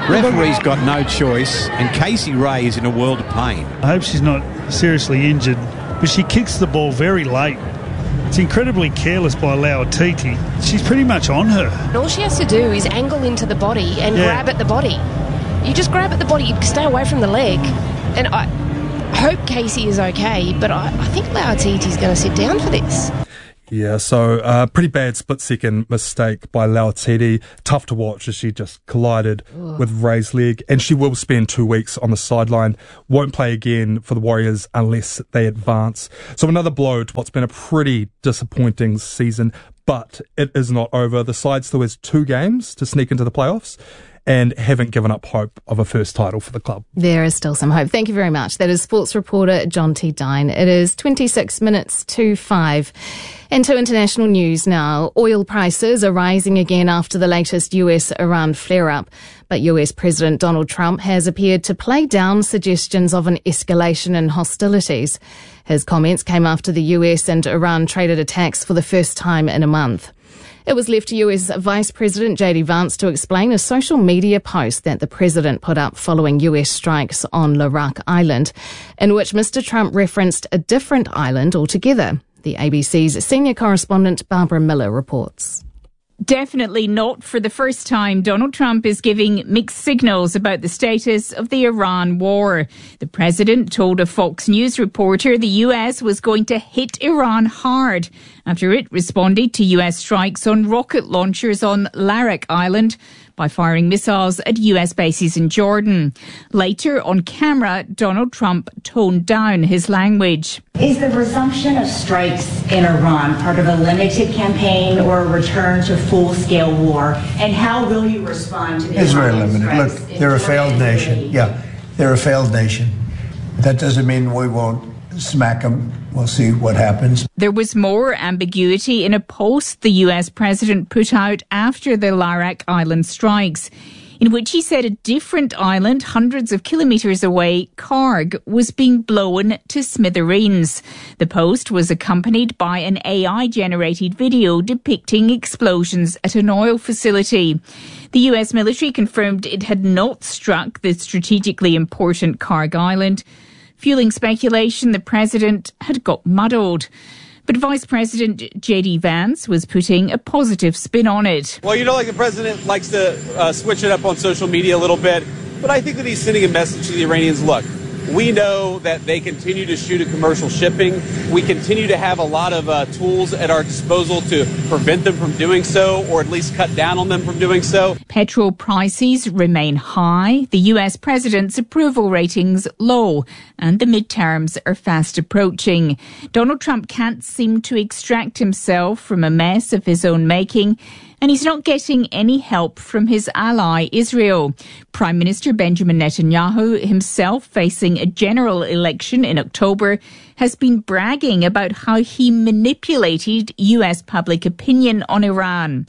Referee's got no choice, and Casey Ray is in a world of pain. I hope she's not seriously injured, but she kicks the ball very late. It's incredibly careless by Lauatiti. She's pretty much on her. All she has to do is angle into the body and grab at the body. You just grab at the body, you stay away from the leg. And I hope Casey is okay, but I think Lauatiti's going to sit down for this. Yeah, so pretty bad split-second mistake by Lauatiti. Tough to watch as she just collided with Ray's leg. And she will spend 2 weeks on the sideline. Won't play again for the Warriors unless they advance. So another blow to what's been a pretty disappointing season. But it is not over. The side still has 2 games to sneak into the playoffs and haven't given up hope of a first title for the club. There is still some hope. Thank you very much. That is sports reporter John T. Dine. It is 26 minutes to 5. Into international news now. Oil prices are rising again after the latest US-Iran flare-up. But US President Donald Trump has appeared to play down suggestions of an escalation in hostilities. His comments came after the US and Iran traded attacks for the first time in a month. It was left to US Vice President J.D. Vance to explain a social media post that the president put up following US strikes on Larak Island, in which Mr. Trump referenced a different island altogether. The ABC's senior correspondent Barbara Miller reports. Definitely not for the first time, Donald Trump is giving mixed signals about the status of the Iran war. The president told a Fox News reporter the US was going to hit Iran hard after it responded to US strikes on rocket launchers on Larak Island by firing missiles at US bases in Jordan. Later on camera, Donald Trump toned down his language. Is the resumption of strikes in Iran part of a limited campaign or a return to full-scale war? And how will you respond to the It's very limited. Look, they're a failed nation. Yeah, they're a failed nation. That doesn't mean we won't smack them. We'll see what happens. There was more ambiguity in a post the US president put out after the Larak Island strikes, in which he said a different island hundreds of kilometres away, Karg, was being blown to smithereens. The post was accompanied by an AI-generated video depicting explosions at an oil facility. The US military confirmed it had not struck the strategically important Karg Island, fueling speculation the president had got muddled. But Vice President J.D. Vance was putting a positive spin on it. Well, the president likes to switch it up on social media a little bit, but I think that he's sending a message to the Iranians. Look, we know that they continue to shoot at commercial shipping. We continue to have a lot of tools at our disposal to prevent them from doing so, or at least cut down on them from doing so. Petrol prices remain high, the US president's approval ratings low, and the midterms are fast approaching. Donald Trump can't seem to extract himself from a mess of his own making, and he's not getting any help from his ally, Israel. Prime Minister Benjamin Netanyahu, himself facing a general election in October, has been bragging about how he manipulated US public opinion on Iran.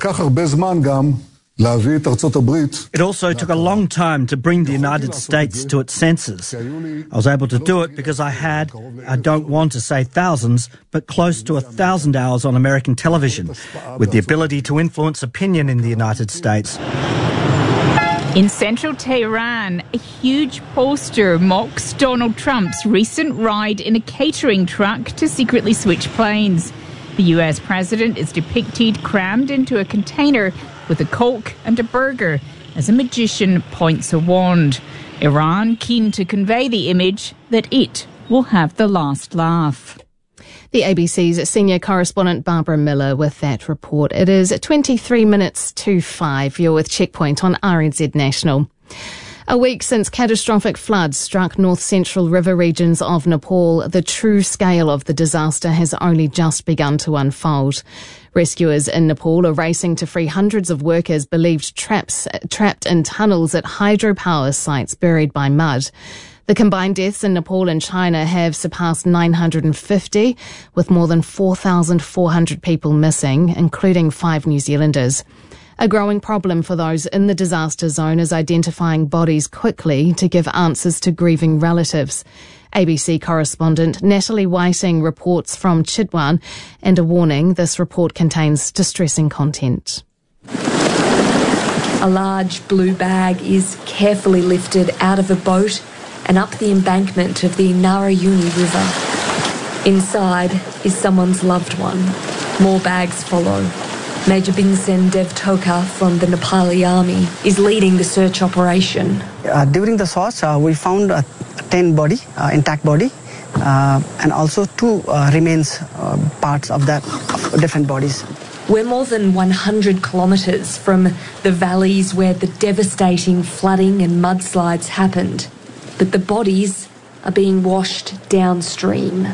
It also took a long time to bring the United States to its senses. I was able to do it because I don't want to say thousands, but close to 1,000 hours on American television, with the ability to influence opinion in the United States. In central Tehran, a huge poster mocks Donald Trump's recent ride in a catering truck to secretly switch planes. The US president is depicted crammed into a container with a Coke and a burger as a magician points a wand. Iran keen to convey the image that it will have the last laugh. The ABC's senior correspondent Barbara Miller with that report. It is 23 minutes to 5. You're with Checkpoint on RNZ National. A week since catastrophic floods struck north-central river regions of Nepal, the true scale of the disaster has only just begun to unfold. Rescuers in Nepal are racing to free hundreds of workers believed trapped in tunnels at hydropower sites buried by mud. The combined deaths in Nepal and China have surpassed 950, with more than 4,400 people missing, including 5 New Zealanders. A growing problem for those in the disaster zone is identifying bodies quickly to give answers to grieving relatives. ABC correspondent Natalie Whiting reports from Chitwan, and a warning: this report contains distressing content. A large blue bag is carefully lifted out of a boat and up the embankment of the Narayuni River. Inside is someone's loved one. More bags follow. Major Bhimsen Devtoka from the Nepali army is leading the search operation. During the search, we found a 10 body, intact body, and also 2 remains parts of different bodies. We're more than 100 kilometres from the valleys where the devastating flooding and mudslides happened, but the bodies are being washed downstream.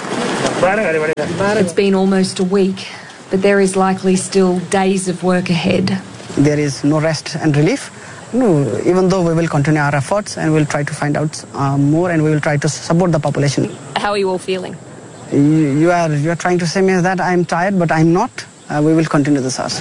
It's been almost a week, but there is likely still days of work ahead. There is no rest and relief. No, even though we will continue our efforts and we'll try to find out more, and we will try to support the population. How are you all feeling? You are trying to say me that I'm tired, but I'm not. We will continue the search.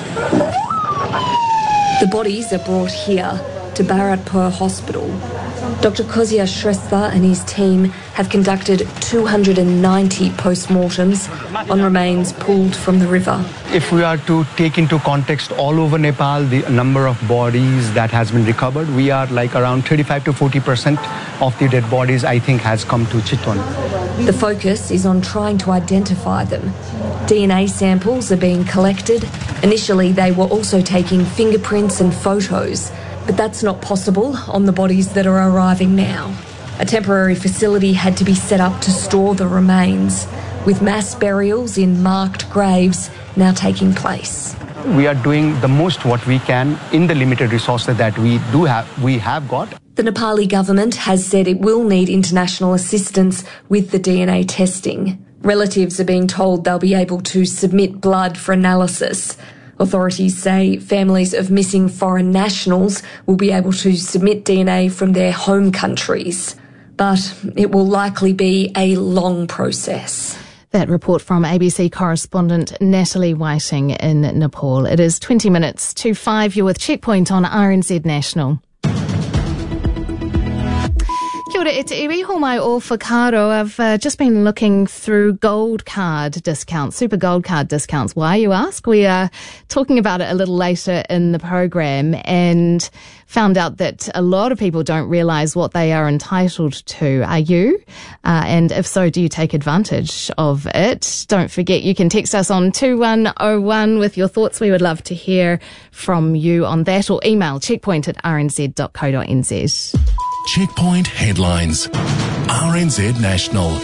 The bodies are brought here to Bharatpur Hospital. Dr. Kozia Shrestha and his team have conducted 290 post-mortems on remains pulled from the river. If we are to take into context all over Nepal, the number of bodies that has been recovered, we are like around 35 to 40% of the dead bodies, I think, has come to Chitwan. The focus is on trying to identify them. DNA samples are being collected. Initially, they were also taking fingerprints and photos, but that's not possible on the bodies that are arriving now. A temporary facility had to be set up to store the remains, with mass burials in marked graves now taking place. We are doing the most what we can in the limited resources that we have got. The Nepali government has said it will need international assistance with the DNA testing. Relatives are being told they'll be able to submit blood for analysis. Authorities say families of missing foreign nationals will be able to submit DNA from their home countries. But it will likely be a long process. That report from ABC correspondent Natalie Whiting in Nepal. It is 20 minutes to 5. You're with Checkpoint on RNZ National. Kia ora, e te iwi, ho mai o whakaaro. I've just been looking through gold card discounts, super gold card discounts. Why, you ask? We are talking about it a little later in the program and found out that a lot of people don't realise what they are entitled to. Are you? And if so, do you take advantage of it? Don't forget, you can text us on 2101 with your thoughts. We would love to hear from you on that, or email checkpoint@rnz.co.nz. Checkpoint headlines. RNZ National.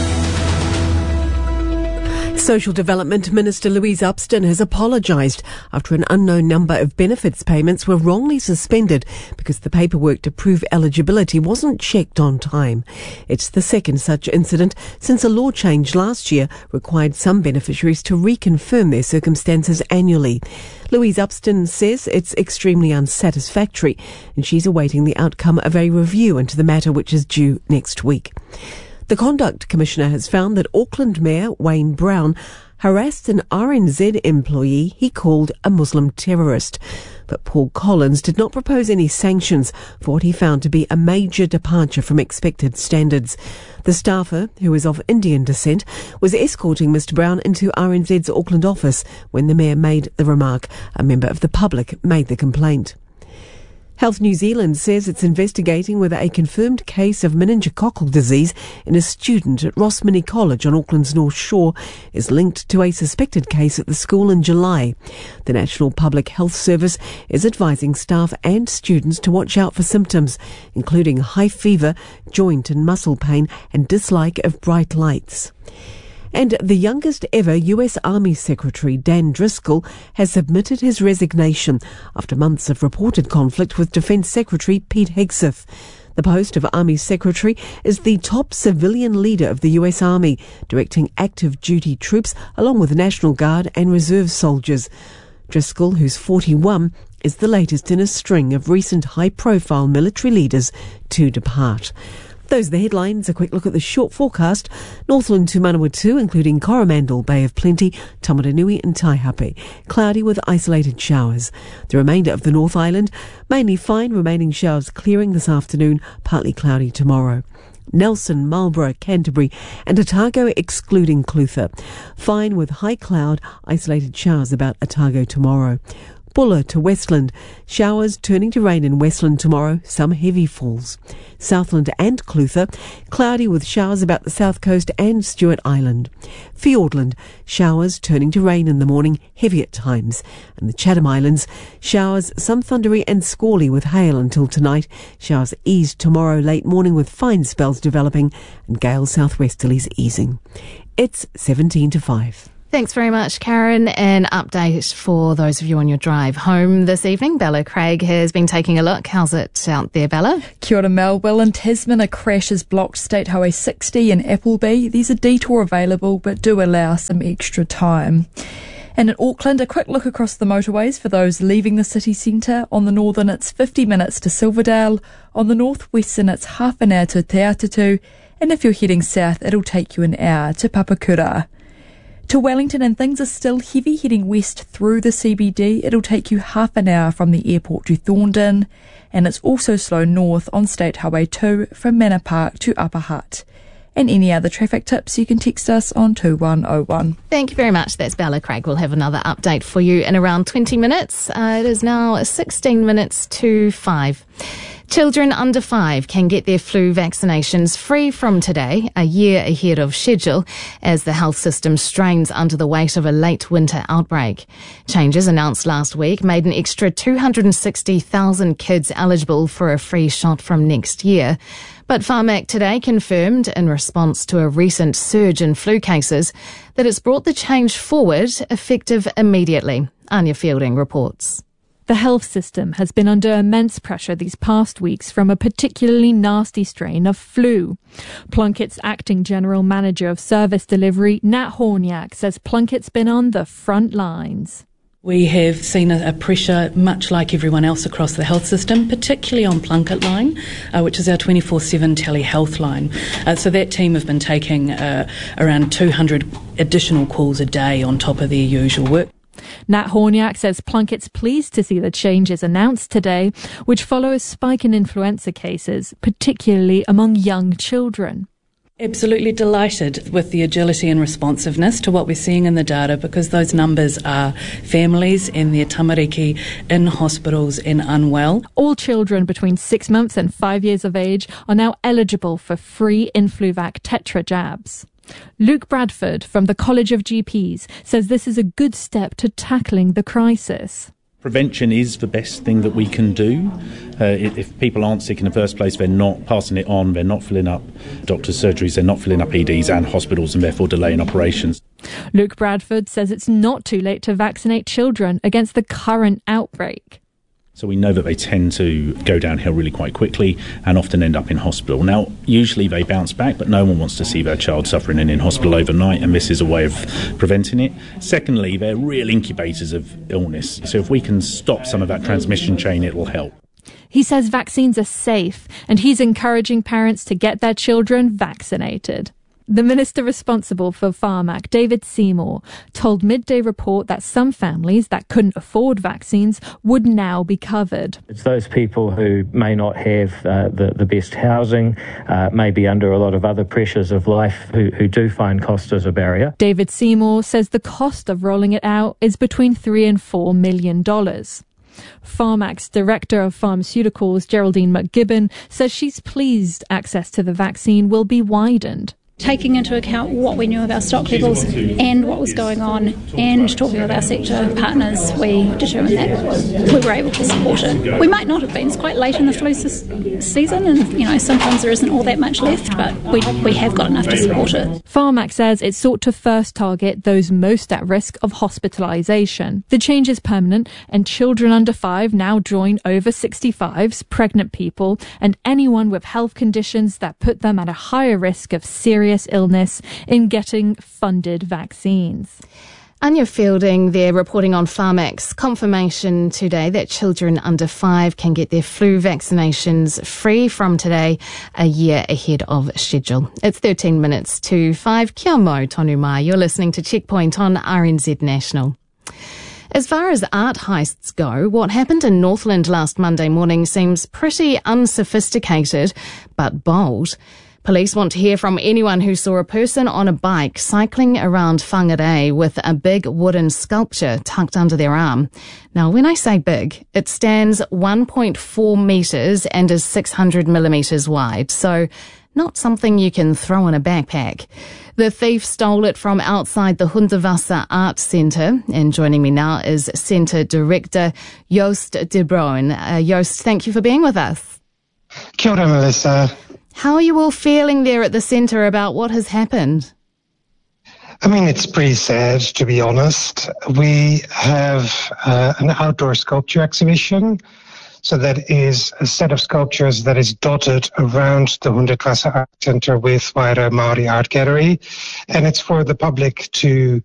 Social Development Minister Louise Upston has apologised after an unknown number of benefits payments were wrongly suspended because the paperwork to prove eligibility wasn't checked on time. It's the second such incident since a law change last year required some beneficiaries to reconfirm their circumstances annually. Louise Upston says it's extremely unsatisfactory and she's awaiting the outcome of a review into the matter, which is due next week. The Conduct Commissioner has found that Auckland Mayor Wayne Brown harassed an RNZ employee he called a Muslim terrorist. But Paul Collins did not propose any sanctions for what he found to be a major departure from expected standards. The staffer, who is of Indian descent, was escorting Mr Brown into RNZ's Auckland office when the Mayor made the remark. A member of the public made the complaint. Health New Zealand says it's investigating whether a confirmed case of meningococcal disease in a student at Rossmini College on Auckland's North Shore is linked to a suspected case at the school in July. The National Public Health Service is advising staff and students to watch out for symptoms, including high fever, joint and muscle pain, and dislike of bright lights. And the youngest ever US Army Secretary, Dan Driscoll, has submitted his resignation after months of reported conflict with Defence Secretary Pete Hegseth. The post of Army Secretary is the top civilian leader of the US Army, directing active duty troops along with the National Guard and Reserve soldiers. Driscoll, who's 41, is the latest in a string of recent high-profile military leaders to depart. Those are the headlines. A quick look at the short forecast. Northland to Manawatu, including Coromandel, Bay of Plenty, Tamaranui and Taihape. Cloudy with isolated showers. The remainder of the North Island, mainly fine, remaining showers clearing this afternoon, partly cloudy tomorrow. Nelson, Marlborough, Canterbury and Otago excluding Clutha. Fine with high cloud, isolated showers about Otago tomorrow. Buller to Westland. Showers turning to rain in Westland tomorrow, some heavy falls. Southland and Clutha, cloudy with showers about the south coast and Stewart Island. Fiordland, showers turning to rain in the morning, heavy at times. And the Chatham Islands, showers, some thundery and squally with hail until tonight. Showers ease tomorrow late morning with fine spells developing and gale southwesterlies easing. It's 17 to 5. Thanks very much, Karen. An update for those of you on your drive home this evening. Bella Craig has been taking a look. How's it out there, Bella? Kia ora, Mel. Well, in Tasman, a crash has blocked State Highway 60 in Appleby. There's a detour available, but do allow some extra time. And in Auckland, a quick look across the motorways for those leaving the city centre. On the northern, it's 50 minutes to Silverdale. On the northwestern, it's half an hour to Te Atatu. And if you're heading south, it'll take you an hour to Papakura. To Wellington, and things are still heavy heading west through the CBD. It'll take you half an hour from the airport to Thorndon, and it's also slow north on State Highway 2 from Manor Park to Upper Hutt. And any other traffic tips, you can text us on 2101. Thank you very much. That's Bella Craig. We'll have another update for you in around 20 minutes. It is now 16 minutes to 5. Children under 5 can get their flu vaccinations free from today, a year ahead of schedule, as the health system strains under the weight of a late winter outbreak. Changes announced last week made an extra 260,000 kids eligible for a free shot from next year. But Pharmac today confirmed, in response to a recent surge in flu cases, that it's brought the change forward, effective immediately. Anya Fielding reports. The health system has been under immense pressure these past weeks from a particularly nasty strain of flu. Plunkett's acting general manager of service delivery, Nat Horniak, says Plunkett's been on the front lines. We have seen a pressure much like everyone else across the health system, particularly on Plunkett line, which is our 24/7 telehealth line. So that team have been taking around 200 additional calls a day on top of their usual work. Nat Horniak says Plunkett's pleased to see the changes announced today, which follow a spike in influenza cases, particularly among young children. Absolutely delighted with the agility and responsiveness to what we're seeing in the data, because those numbers are families and their tamariki in hospitals and unwell. All children between 6 months and 5 years of age are now eligible for free Influvac Tetra jabs. Luke Bradford from the College of GPs says this is a good step to tackling the crisis. Prevention is the best thing that we can do. If people aren't sick in the first place, they're not passing it on, they're not filling up doctors' surgeries, they're not filling up EDs and hospitals, and therefore delaying operations. Luke Bradford says it's not too late to vaccinate children against the current outbreak. So we know that they tend to go downhill really quite quickly and often end up in hospital. Now, usually they bounce back, but no one wants to see their child suffering and in hospital overnight, and this is a way of preventing it. Secondly, they're real incubators of illness. So if we can stop some of that transmission chain, it will help. He says vaccines are safe, and he's encouraging parents to get their children vaccinated. The minister responsible for Pharmac, David Seymour, told Midday Report that some families that couldn't afford vaccines would now be covered. It's those people who may not have the best housing, may be under a lot of other pressures of life, who do find cost as a barrier. David Seymour says the cost of rolling it out is between $3 and $4 million. Pharmac's Director of Pharmaceuticals, Geraldine McGibbon, says she's pleased access to the vaccine will be widened. Taking into account what we knew of our stock levels and what was going on, and talking with our sector partners, we determined that we were able to support it. We might not have been. It's quite late in the flu season, and sometimes there isn't all that much left, but we have got enough to support it. Pharmac says it sought to first target those most at risk of hospitalisation. The change is permanent, and children under 5 now join over 65s, pregnant people, and anyone with health conditions that put them at a higher risk of serious illness in getting funded vaccines. Anya Fielding there reporting on Pharmac's confirmation today that children under 5 can get their flu vaccinations free from today, a year ahead of schedule. It's 13 minutes to 5. Kia mau tonu mai. You're listening to Checkpoint on RNZ National. As far as art heists go, what happened in Northland last Monday morning seems pretty unsophisticated but bold. Police want to hear from anyone who saw a person on a bike cycling around Whangarei with a big wooden sculpture tucked under their arm. Now, when I say big, it stands 1.4 metres and is 600 millimetres wide, so not something you can throw in a backpack. The thief stole it from outside the Hundertwasser Art Centre, and joining me now is Centre Director Joost de Bruin. Joost, thank you for being with us. Kia ora, Melissa. How are you all feeling there at the centre about what has happened? I mean, it's pretty sad, to be honest. We have an outdoor sculpture exhibition. So that is a set of sculptures that is dotted around the Hundertwasser Art Centre with Waiara Maori Art Gallery. And it's for the public to